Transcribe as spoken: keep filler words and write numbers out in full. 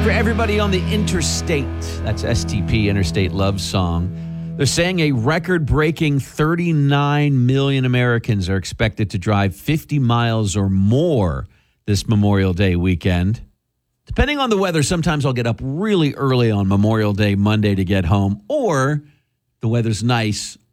for everybody on the interstate. That's S T P, Interstate Love Song. They're saying a record-breaking thirty-nine million Americans are expected to drive fifty miles or more this Memorial Day weekend. Depending on the weather, sometimes I'll get up really early on Memorial Day Monday to get home, or the weather's nice,